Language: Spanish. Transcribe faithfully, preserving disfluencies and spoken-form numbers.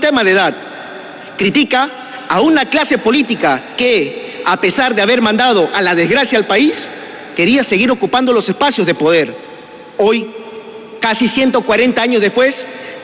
tema de edad. Critica a una clase política que, a pesar de haber mandado a la desgracia al país, quería seguir ocupando los espacios de poder. Hoy, casi ciento cuarenta años después,